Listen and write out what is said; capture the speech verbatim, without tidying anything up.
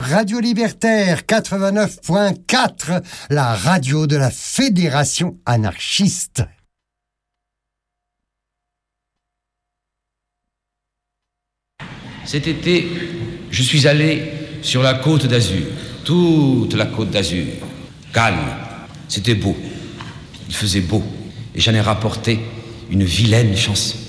Radio Libertaire quatre-vingt-neuf point quatre, la radio de la Fédération anarchiste. Cet été, je suis allé sur la côte d'Azur, toute la côte d'Azur, calme, c'était beau, il faisait beau, et j'en ai rapporté une vilaine chanson.